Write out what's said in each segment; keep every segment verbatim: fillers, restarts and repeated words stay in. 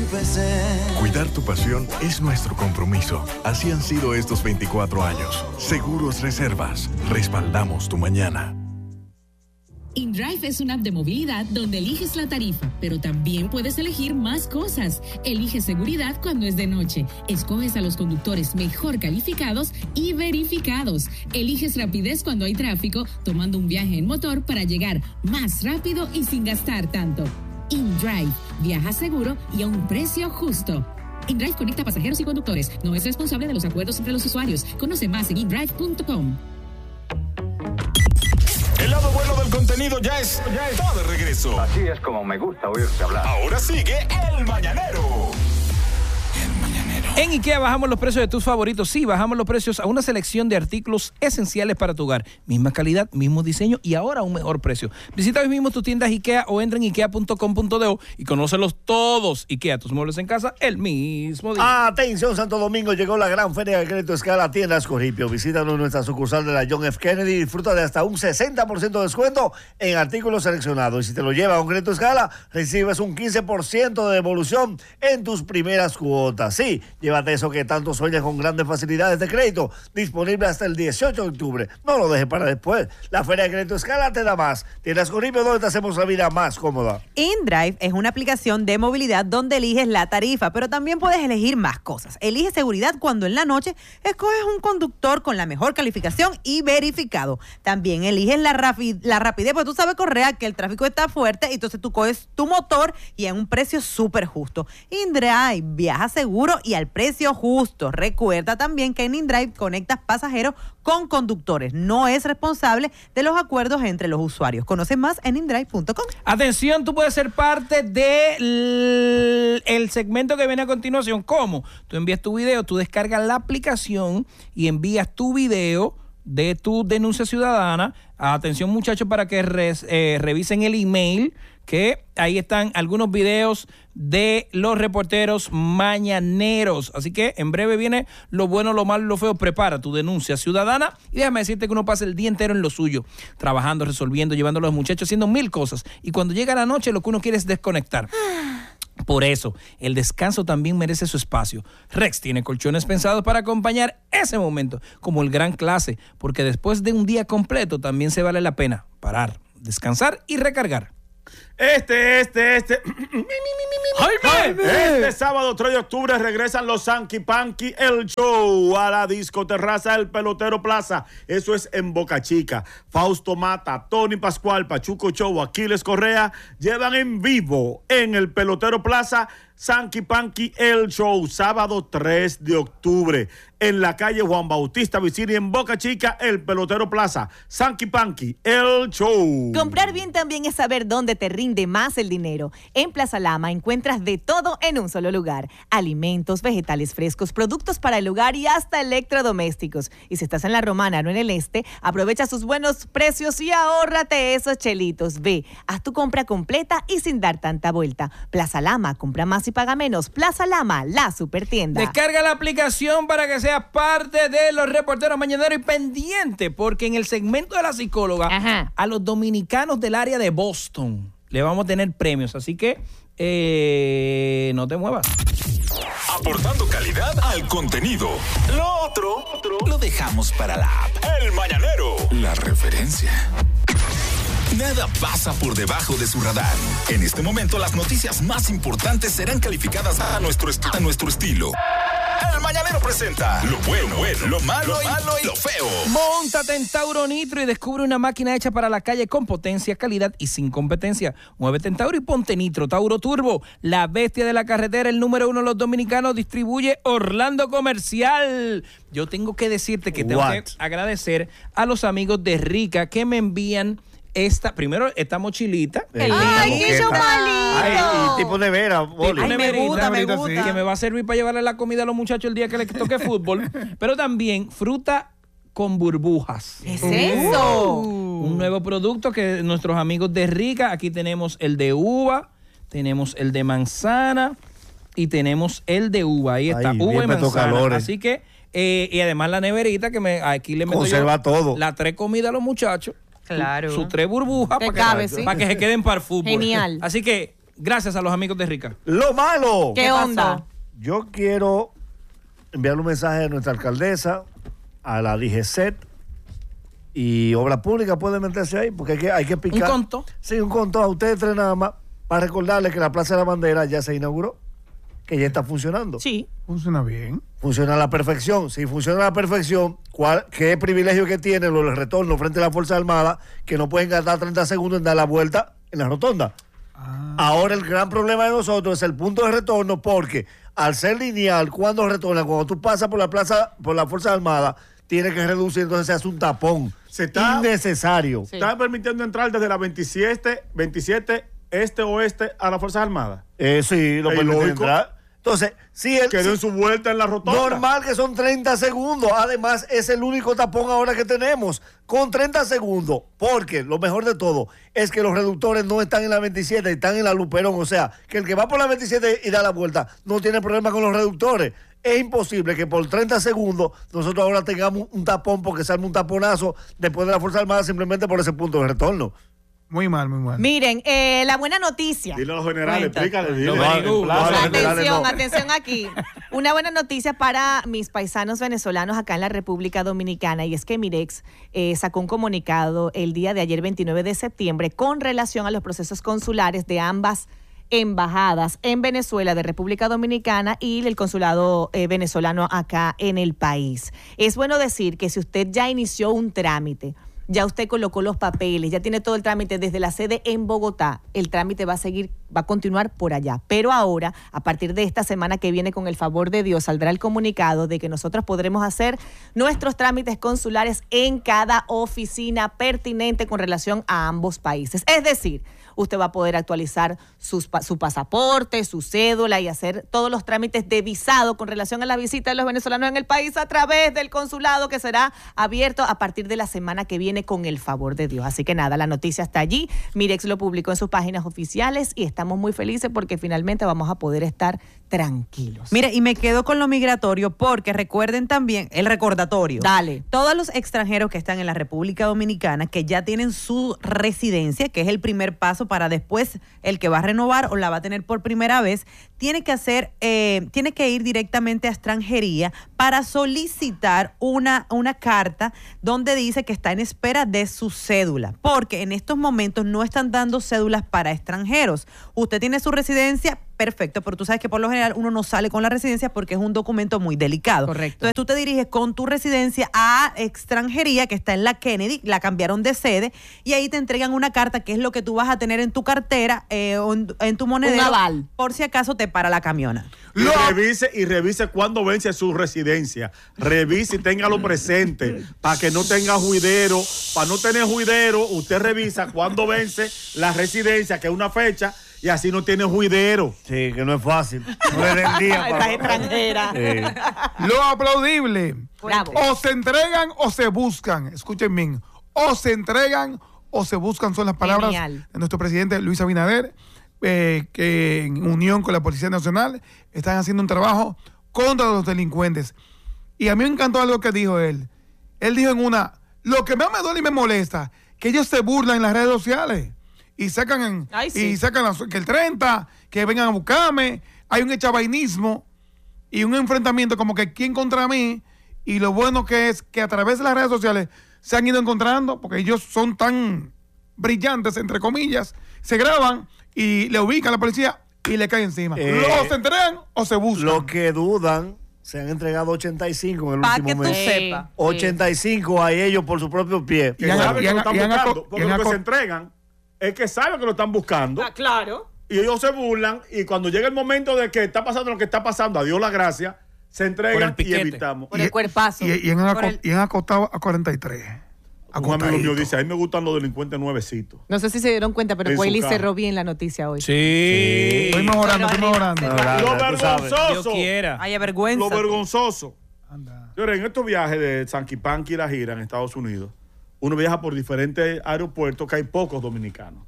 P C. Cuidar tu pasión es nuestro compromiso. Así han sido estos veinticuatro años. Seguros Reservas. Respaldamos tu mañana. InDrive es una app de movilidad donde eliges la tarifa, pero también puedes elegir más cosas. Eliges seguridad cuando es de noche. Escoges a los conductores mejor calificados y verificados. Eliges rapidez cuando hay tráfico, tomando un viaje en motor para llegar más rápido y sin gastar tanto. InDrive. Viaja seguro y a un precio justo. InDrive conecta pasajeros y conductores. No es responsable de los acuerdos entre los usuarios. Conoce más en indrive punto com. El lado bueno del contenido ya es, ya está de regreso. Así es como me gusta oírte hablar. Ahora sigue El Mañanero. El Mañanero. En IKEA bajamos los precios de tus favoritos. Sí, bajamos los precios a una selección de artículos esenciales para tu hogar. Misma calidad, mismo diseño y ahora un mejor precio. Visita hoy mismo tus tiendas IKEA o entra en ikea punto com punto do y conócelos todos. IKEA, tus muebles en casa el mismo día. Atención, Santo Domingo, llegó la gran feria de crédito escala Tiendas Corripio. Visítanos en nuestra sucursal de la John F. Kennedy y disfruta de hasta un sesenta por ciento de descuento en artículos seleccionados. Y si te lo lleva a un crédito escala, recibes un quince por ciento de devolución en tus primeras cuotas. Sí, llévate eso que tanto sueñas con grandes facilidades de crédito. Disponible hasta el dieciocho de octubre. No lo dejes para después. La feria de crédito escala te da más. Tiendas Corripio, donde te hacemos la vida más cómoda. InDrive es una aplicación de movilidad donde eliges la tarifa, pero también puedes elegir más cosas. Elige seguridad cuando en la noche escoges un conductor con la mejor calificación y verificado. También eliges la, rafi- la rapidez, porque tú sabes, Correa, que el tráfico está fuerte, y entonces tú coges tu motor y en un precio súper justo. InDrive, viaja seguro y al precio justo. Recuerda también que en InDrive conectas pasajeros con conductores. No es responsable de los acuerdos entre los usuarios. Conoce más en indrive punto com. Atención, tú puedes ser parte del el segmento que viene a continuación. ¿Cómo? Tú envías tu video, tú descargas la aplicación y envías tu video de tu denuncia ciudadana. Atención, muchachos, para que res, eh, revisen el email, que ahí están algunos videos de los reporteros mañaneros. Así que en breve viene lo bueno, lo malo y lo feo. Prepara tu denuncia ciudadana y déjame decirte que uno pasa el día entero en lo suyo, trabajando, resolviendo, llevando a los muchachos, haciendo mil cosas. Y cuando llega la noche, lo que uno quiere es desconectar. Por eso, el descanso también merece su espacio. Rex tiene colchones pensados para acompañar ese momento, como el Gran Clase, porque después de un día completo también se vale la pena parar, descansar y recargar. Este, este, este. ¡Jaime! Este sábado tres de octubre regresan los Sanky Panky, el show a la disco terraza El Pelotero Plaza. Eso es en Boca Chica. Fausto Mata, Tony Pascual, Pachuco Show, Aquiles Correa llevan en vivo en El Pelotero Plaza Sanky Panky, el show, sábado tres de octubre, en la calle Juan Bautista Vicini, en Boca Chica, El Pelotero Plaza. Sanky Panky, el show. Comprar bien también es saber dónde te rinde más el dinero. En Plaza Lama encuentras de todo en un solo lugar. Alimentos, vegetales frescos, productos para el hogar y hasta electrodomésticos. Y si estás en la Romana o en el Este, aprovecha sus buenos precios y ahórrate esos chelitos. Ve, haz tu compra completa y sin dar tanta vuelta. Plaza Lama, compra más y paga menos. Plaza Lama, la supertienda. Descarga la aplicación para que seas parte de los reporteros mañaneros y pendiente, porque en el segmento de la psicóloga, Ajá. a los dominicanos del área de Boston le vamos a tener premios, así que eh, no te muevas. Aportando calidad al contenido. Lo otro, otro lo dejamos para la app. El Mañanero, la referencia. Nada pasa por debajo de su radar. En este momento, las noticias más importantes serán calificadas a nuestro, est- a nuestro estilo. El Mañanero presenta lo bueno, bueno lo, malo lo malo y lo feo. Móntate en Tauro Nitro y descubre una máquina hecha para la calle con potencia, calidad y sin competencia. Muévete en Tauro y ponte Nitro. Tauro Turbo, la bestia de la carretera, el número uno de los dominicanos, distribuye Orlando Comercial. Yo tengo que decirte que tengo What? que agradecer a los amigos de Rica que me envían esta, primero esta mochilita. ¡Ay, ay qué chocolito! Ay, y tipo nevera, Boli. Ay, me gusta, me gusta. Que me va a servir para llevarle la comida a los muchachos el día que les toque fútbol. Pero también fruta con burbujas. ¿Qué es eso? Uh, un nuevo producto que nuestros amigos de Rica, aquí tenemos el de uva, tenemos el de manzana y tenemos el de uva. Ahí está, Ay, uva y manzana. Calores. Así que, eh, y además la neverita que me aquí le meto conserva yo, todo. La tres comidas a los muchachos. Claro. Sus su tres burbujas para que, cabe, ¿sí? pa que se queden para el fútbol. Genial. Así que gracias a los amigos de Rica. Lo malo. ¿Qué, ¿Qué onda? Yo quiero enviarle un mensaje a nuestra alcaldesa, a la D G C E T y Obra Pública puede meterse ahí porque hay que, hay que picar. ¿Un conto? Sí, un conto a ustedes tres nada más para recordarles que la Plaza de la Bandera ya se inauguró, que ya está funcionando. Sí. Funciona bien. Funciona a la perfección. Si funciona a la perfección, ¿cuál, ¿qué privilegio que tienen los retornos frente a la Fuerza Armada que no pueden gastar treinta segundos en dar la vuelta en la rotonda? Ah. Ahora el gran problema de nosotros es el punto de retorno porque al ser lineal, cuando retorna, cuando tú pasas por la plaza, por la Fuerza Armada, tiene que reducir, entonces se hace un tapón. Se está, innecesario. Sí. ¿Está permitiendo entrar desde la veintisiete, veintisiete este-oeste a las Fuerzas Armadas? Eh, sí, lo permite entrar. Entonces, si él quedó en su vuelta en la rotonda. Normal que son treinta segundos. Además, es el único tapón ahora que tenemos. Con treinta segundos. Porque lo mejor de todo es que los reductores no están en la veintisiete, están en la Luperón. O sea, que el que va por la veintisiete y da la vuelta no tiene problema con los reductores. Es imposible que por treinta segundos nosotros ahora tengamos un tapón porque salga un taponazo después de la Fuerza Armada simplemente por ese punto de retorno. Muy mal, muy mal. Miren, eh, la buena noticia. Dile a los generales, explícale. Dile. No, no, no, no, atención, no. atención aquí. Una buena noticia para mis paisanos venezolanos acá en la República Dominicana, y es que Mirex eh, sacó un comunicado el día de ayer, veintinueve de septiembre, con relación a los procesos consulares de ambas embajadas en Venezuela de República Dominicana y el consulado eh, venezolano acá en el país. Es bueno decir que si usted ya inició un trámite, ya usted colocó los papeles, ya tiene todo el trámite desde la sede en Bogotá, el trámite va a seguir, va a continuar por allá. Pero ahora, a partir de esta semana que viene, con el favor de Dios, saldrá el comunicado de que nosotros podremos hacer nuestros trámites consulares en cada oficina pertinente con relación a ambos países. Es decir, usted va a poder actualizar sus, su pasaporte, su cédula y hacer todos los trámites de visado con relación a la visita de los venezolanos en el país a través del consulado, que será abierto a partir de la semana que viene con el favor de Dios. Así que nada, la noticia está allí. Mirex lo publicó en sus páginas oficiales y estamos muy felices porque finalmente vamos a poder estar tranquilos. Mira, y me quedo con lo migratorio porque recuerden también el recordatorio. Dale. Todos los extranjeros que están en la República Dominicana, que ya tienen su residencia, que es el primer paso para después el que va a renovar o la va a tener por primera vez, tiene que hacer, eh, tiene que ir directamente a extranjería para solicitar una, una carta donde dice que está en espera de su cédula, porque en estos momentos no están dando cédulas para extranjeros. Usted tiene su residencia, perfecto, pero tú sabes que por lo general uno no sale con la residencia porque es un documento muy delicado. Correcto. Entonces tú te diriges con tu residencia a extranjería, que está en la Kennedy, la cambiaron de sede, y ahí te entregan una carta que es lo que tú vas a tener en tu cartera eh, o en, en tu monedero. Un aval. Por si acaso te para la camiona. Y revise, y revise cuándo vence su residencia. Revise y téngalo presente para que no tenga juidero. Para no tener juidero, usted revisa cuándo vence la residencia, que es una fecha, y así no tiene juidero. Sí, que no es fácil. No le den día. Esta extranjera. Eh. Lo aplaudible. Bravo. O se entregan o se buscan. Escuchen bien. O se entregan o se buscan son las palabras Genial. de nuestro presidente Luis Abinader, eh, que en unión con la Policía Nacional están haciendo un trabajo contra los delincuentes. Y a mí me encantó algo que dijo él. Él dijo en una, lo que más me duele y me molesta, que ellos se burlan en las redes sociales y sacan en, Ay, sí. y sacan las- que el treinta, que vengan a buscarme. Hay un echabainismo y un enfrentamiento como que quién contra mí, y lo bueno que es que a través de las redes sociales se han ido encontrando, porque ellos son tan brillantes, entre comillas, se graban y le ubican a la policía y le caen encima. Eh, o se entregan o se buscan. Los que dudan, se han entregado ochenta y cinco en el Para último que tú mes. sepas. ochenta y cinco a ellos por su propio pie. Que Y han- saben y que han- lo están y han buscando. aco- Porque y han los que aco- se entregan es que saben que lo están buscando. Ah, claro. Y ellos se burlan, y cuando llega el momento de que está pasando lo que está pasando, a Dios la gracia, se Por entregan el y piquete. evitamos. Por el cuerpazo. Y, y han, Por aco- el- y han acostado a cuarenta y tres. Un amigo mío Acostadito. dice, a mí me gustan los delincuentes nuevecitos. No sé si se dieron cuenta, pero En su Wiley carro. cerró bien la noticia hoy. Sí. Estoy mejorando, estoy mejorando. No, no, Lo no, tú sabes. Dios vergonzoso. quiera. Ay, vergüenza. Lo vergonzoso. Anda. Señores, en estos viajes de Sanquipanqui y la gira en Estados Unidos, uno viaja por diferentes aeropuertos que hay pocos dominicanos.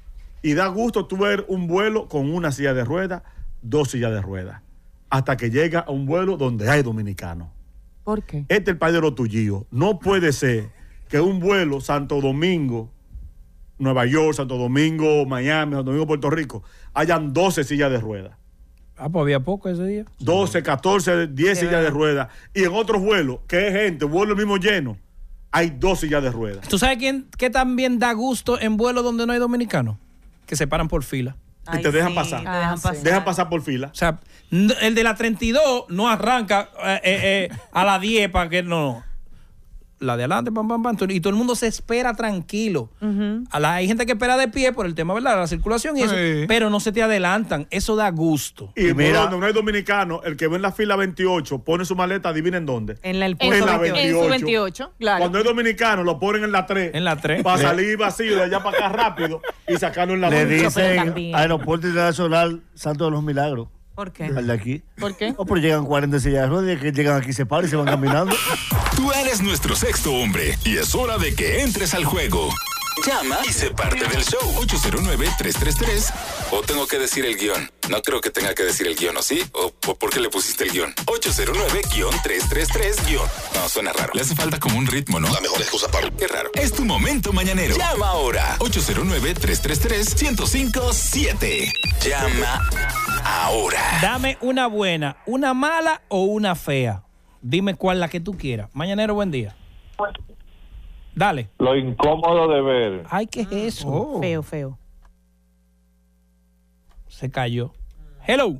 Y da gusto tú ver un vuelo con una silla de ruedas, dos sillas de ruedas, hasta que llega a un vuelo donde hay dominicanos. ¿Por qué? Este es el país de los tullíos. No puede ser que un vuelo Santo Domingo, Nueva York, Santo Domingo, Miami, Santo Domingo, Puerto Rico, hayan doce sillas de ruedas. Ah, pues había poco ese día. doce, catorce, diez Sí, sillas de verdad. ruedas. Y en otros vuelos, que es gente, vuelo mismo lleno, hay dos sillas de ruedas. ¿Tú sabes quién qué también da gusto en vuelos donde no hay dominicanos? Que se paran por fila. Y te dejan pasar. te dejan Ah, sí. pasar. Dejan pasar por fila. O sea, n- el de la treinta y dos no arranca eh, eh, eh, a las diez para que no. La de adelante, pam, pam, pam. Y todo el mundo se espera tranquilo. A la- hay gente que espera de pie por el tema, ¿verdad? La circulación y eso. Sí. Pero no se te adelantan. Eso da gusto. Y, Y por mira- donde no hay dominicano, el que ve en la fila veintiocho pone su maleta, adivinen dónde. En la, el En, punto En la su, en veintiocho. su veintiocho, claro. Cuando es dominicano, lo ponen en la tres. En la tres. Para Sí. salir vacío de allá para acá rápido y sacarlo en la Le dos. pero dicen también. Aeropuerto Internacional Santo de los Milagros. ¿Por qué? Al de aquí. ¿Por qué? Oh, pero llegan cuarenta sillas de ruedas y que llegan aquí se paran y se van caminando. Tú eres nuestro sexto hombre y es hora de que entres al juego. Llama y sé parte del show. ocho cero nueve, tres tres tres. O tengo que decir el guión. No creo que tenga que decir el guión, ¿o sí? ¿O o por qué le pusiste el guión? ocho cero nueve, tres tres tres, guión. No, suena raro. Le hace falta como un ritmo, ¿no? La mejor excusa para... Qué raro. Es tu momento mañanero. Llama ahora. ocho cero nueve, tres tres tres, uno cero cinco siete. Llama ahora. Dame una buena, una mala o una fea. Dime cuál la que tú quieras. Mañanero, buen día. Dale. Lo incómodo de ver. Ay, ¿qué es eso? Oh. Feo, feo. Se cayó. Hello.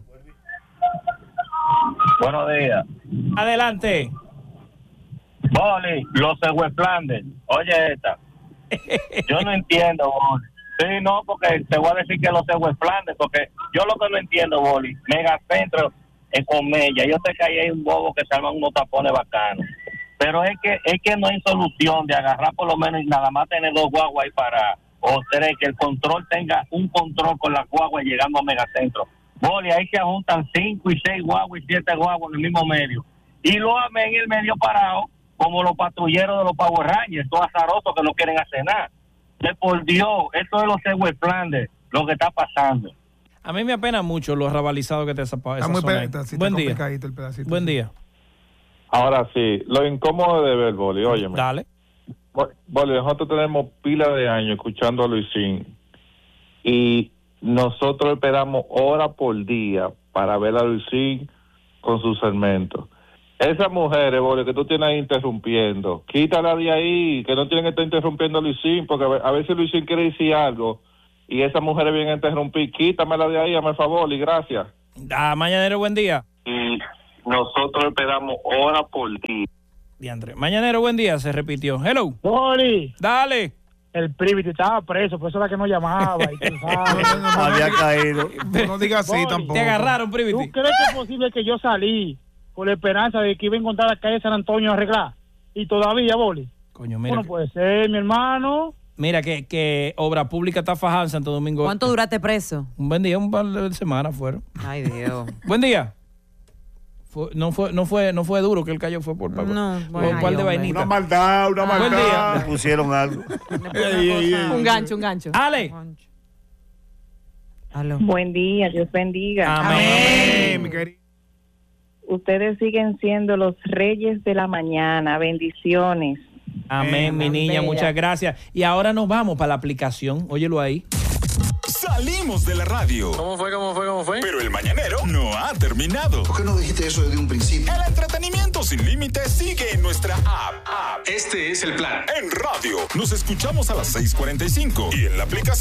Buenos días. Adelante. Boli, los Flanders. Oye esta. Yo no entiendo, Boli. Sí, no, porque te voy a decir que los Flanders, porque yo lo que no entiendo, Boli, Megacentro en Comella. Yo sé que ahí hay un bobo que se arman unos tapones bacanos. Pero es que es que no hay solución de agarrar por lo menos y nada más tener dos guaguas ahí para, o tres, que el control tenga un control con las guaguas llegando a Megacentro. Boli, ahí se juntan cinco y seis guaguas y siete guaguas en el mismo medio. Y lo amen en el medio parado, como los patrulleros de los Power Rangers, todos azarosos que no quieren hacer nada. De por Dios, esto es los Segway Flanders, lo que está pasando. A mí me apena mucho los rabalizados que te zapa- Está esa muy zona ahí. pedacito, Buen está día. complicadito el pedacito. Buen día. Ahora sí, lo incómodo de ver, Boli, óyeme. Dale. Boli, nosotros tenemos pila de años escuchando a Luisín y nosotros esperamos hora por día para ver a Luisín con sus segmentos. Esas mujeres, Boli, que tú tienes ahí interrumpiendo, quítala de ahí, que no tienen que estar interrumpiendo a Luisín, porque a ve- a veces Luisín quiere decir algo y esas mujeres vienen a interrumpir. Quítamela de ahí, hazme el favor y gracias. Ah, mañanero, buen día. Y nosotros esperamos hora por día. Diandre. Mañanero, buen día. Se repitió. Hello. Boli, Dale. el privity estaba preso, por eso era que no llamaba. Y tú sabes. Había caído. No digas así Boli, tampoco. Te agarraron, ¿Tú Privity. crees que es posible que yo salí con la esperanza de que iba a encontrar la calle San Antonio a arreglar? Y todavía, Boli. Coño, mira. Bueno, puede ser, mi hermano. Mira que, que Obra Pública está fajada en Santo Domingo. ¿Cuánto duraste preso? Un buen día, un par de semanas fueron. Ay, Dios. Buen día. Fue- no fue no fue no fue duro que él cayó, fue por, por, No, por bueno, un par ay, de hombre. vainitas. Una maldad, una Buen maldad. día. Le pusieron algo. Un gancho, un gancho. Ale. Aló. Buen día, Dios bendiga. Amén. Mi querido. Ustedes siguen siendo los reyes de la mañana. Bendiciones. Amén, mi niña, Bella. muchas gracias. Y ahora nos vamos para la aplicación. Óyelo ahí. Salimos de la radio. ¿Cómo fue, cómo fue, cómo fue? Pero el mañanero no ha terminado. ¿Por qué no dijiste eso desde un principio? El entretenimiento sin límites sigue en nuestra app. Este es el plan. En radio. Nos escuchamos a las seis cuarenta y cinco y en la aplicación.